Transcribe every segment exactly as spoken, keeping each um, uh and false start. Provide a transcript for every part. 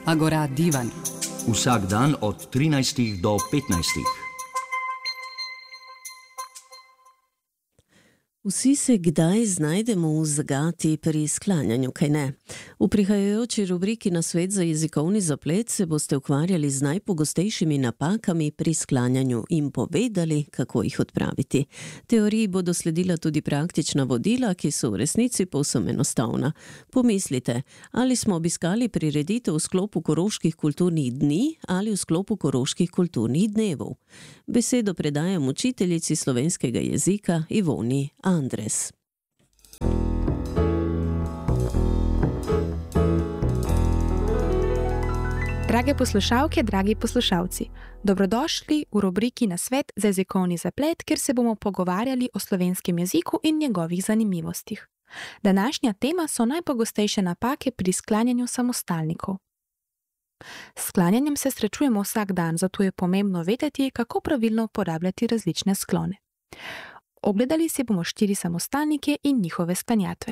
Agora Divan. Vsak dan od trinajstih do petnajstih. Vsi se kdaj znajdemo v zagati pri sklanjanju, kaj ne? V prihajajoči rubriki Na svet za jezikovni zaplet se boste ukvarjali z najpogostejšimi napakami pri sklanjanju in povedali, kako jih odpraviti. Teoriji bodo sledila tudi praktična vodila, ki so v resnici povsem enostavna. Pomislite, ali smo obiskali prireditev v sklopu Koroških kulturnih dni ali v sklopu Koroških kulturnih dnevov. Besedo predajam učiteljici slovenskega jezika Ivoni Andres. Drage poslušalke, dragi poslušalci, dobrodošli v rubriki Na svet za jezikovni zaplet, kjer se bomo pogovarjali o slovenskem jeziku in njegovih zanimivostih. Današnja tema so najpogostejše napake pri sklanjanju samostalnikov. S sklanjanjem se srečujemo vsak dan, zato je pomembno vedeti, kako pravilno uporabljati različne sklone. Ogledali si bomo štiri samostalnike in njihove sklanjatve.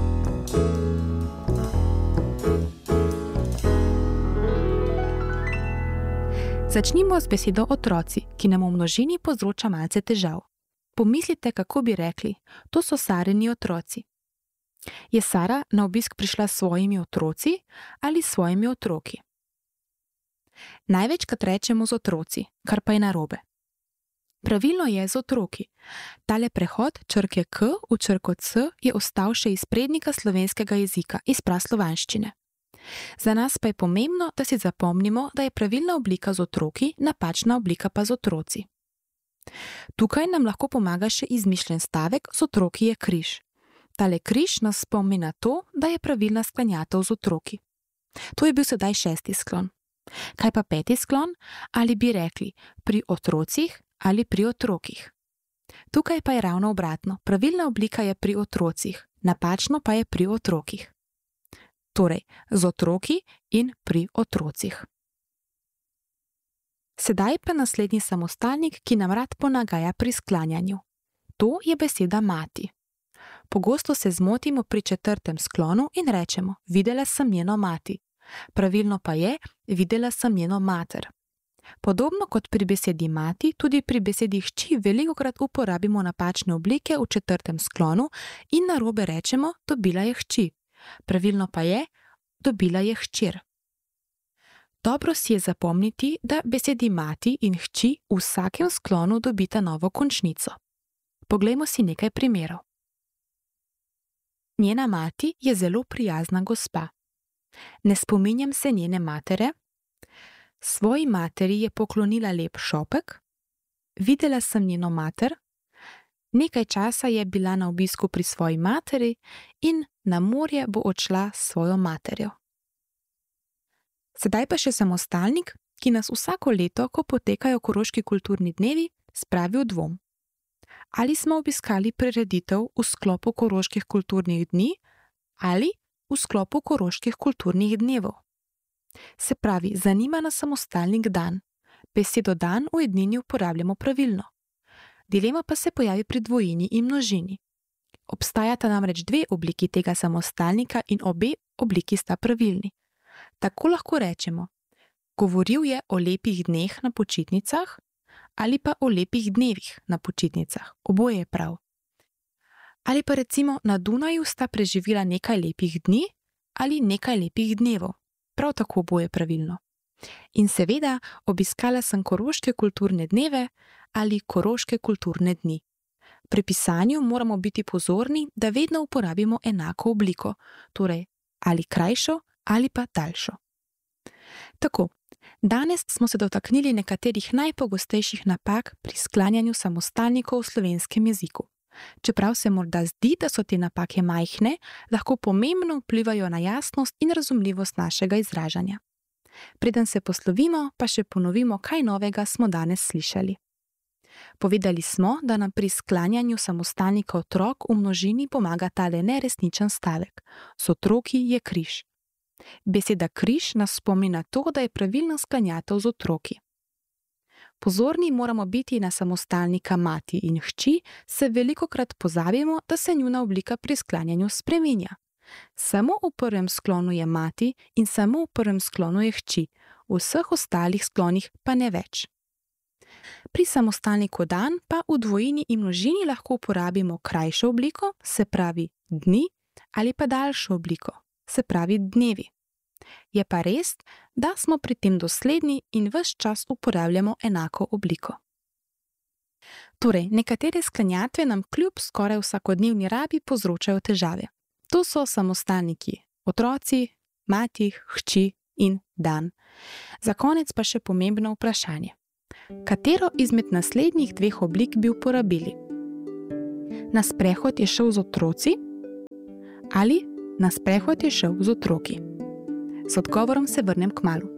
Začnimo z besedo otroci, ki nam v množini povzroča malce težav. Pomislite, kako bi rekli, to so Sarini otroci. Je Sara na obisk prišla s svojimi otroci ali s svojimi otroki? Največkrat rečemo z otroci, kar pa je narobe. Pravilno je z otroki. Tale prehod črke K v črko C je ostal še iz prednika slovenskega jezika, iz praslovanščine. Za nas pa je pomembno, da si zapomnimo, da je pravilna oblika z otroki, napačna oblika pa z otroci. Tukaj nam lahko pomaga še izmišljen stavek, z otroki je križ. Tale križ nas spomni na to, da je pravilna sklanjatev z otroki. To je bil sedaj šesti sklon. Kaj pa peti sklon? Ali bi rekli pri otrocih ali pri otrokih? Tukaj pa je ravno obratno. Pravilna oblika je pri otrocih, napačno pa je pri otrokih. Torej, z otroki in pri otrocih. Sedaj pa naslednji samostalnik, ki nam rad ponagaja pri sklanjanju. To je beseda mati. Pogosto se zmotimo pri četrtem sklonu in rečemo, videla sem njeno mati. Pravilno pa je, videla sem njeno mater. Podobno kot pri besedi mati, tudi pri besedi hči velikokrat uporabimo napačne oblike v četrtem sklonu in narobe rečemo, dobila je hči. Pravilno pa je, dobila je hčer. Dobro si je zapomniti, da besedi mati in hči v vsakem sklonu dobita novo končnico. Poglejmo si nekaj primerov. Njena mati je zelo prijazna gospa. Ne spominjam se njene matere. Svoji materi je poklonila lep šopek. Videla sem njeno mater. Nekaj časa je bila na obisku pri svoji materi in na morje bo odšla s svojo materjo. Sedaj pa še samostalnik, ki nas vsako leto, ko potekajo Koroški kulturni dnevi, spravi v dvom. Ali smo obiskali prireditev v sklopu Koroških kulturnih dni ali v sklopu Koroških kulturnih dnevov. Se pravi, zanima nas samostalnik dan. Besedo dan v ednini uporabljamo pravilno. Dilema pa se pojavi pri dvojini in množini. Obstajata namreč dve obliki tega samostalnika in obe obliki sta pravilni. Tako lahko rečemo, govoril je o lepih dneh na počitnicah ali pa o lepih dnevih na počitnicah. Oboje je prav. Ali pa recimo na Dunaju sta preživela nekaj lepih dni ali nekaj lepih dnevov. Prav tako oboje pravilno. In seveda, obiskala sem Koroške kulturne dneve ali Koroške kulturne dni. Pri pisanju moramo biti pozorni, da vedno uporabimo enako obliko, torej ali krajšo ali pa daljšo. Tako, danes smo se dotaknili nekaterih najpogostejših napak pri sklanjanju samostalnikov v slovenskem jeziku. Čeprav se morda zdi, da so te napake majhne, lahko pomembno vplivajo na jasnost in razumljivost našega izražanja. Preden se poslovimo, pa še ponovimo, kaj novega smo danes slišali. Povedali smo, da nam pri sklanjanju samostalnika otrok v množini pomaga tale neresničen stavek. S otroki je križ. Beseda križ nas spomni na to, da je pravilna sklanjatev z otroki. Pozorni moramo biti na samostalnika mati in hči, se velikokrat pozabimo, da se njuna oblika pri sklanjanju spreminja. Samo v prvem sklonu je mati in samo v prvem sklonu je hči, v vseh ostalih sklonih pa ne več. Pri samostalniku dan pa v dvojini in množini lahko uporabimo krajšo obliko, se pravi dni, ali pa daljšo obliko, se pravi dnevi. Je pa res, da smo pri tem dosledni in ves čas uporabljamo enako obliko. Torej, nekatere sklanjatve nam kljub skoraj vsakodnevni rabi povzročajo težave. To so samostalniki, otroci, mati, hči in dan. Za konec pa še pomembno vprašanje. Katero izmed naslednjih dveh oblik bi uporabili? Na sprehod je šel z otroci ali na sprehod je šel z otroki? Z odgovorom se vrnem kmalu.